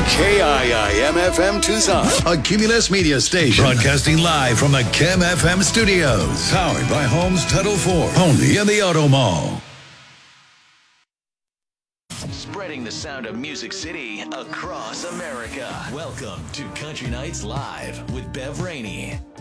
KIIM-FM Tucson, a Cumulus media station. Broadcasting live from the Kim FM studios. Powered by Homes Title 4. Only in the Auto Mall. Spreading the sound of Music City across America. Welcome to Country Nights Live with Bev Rainey.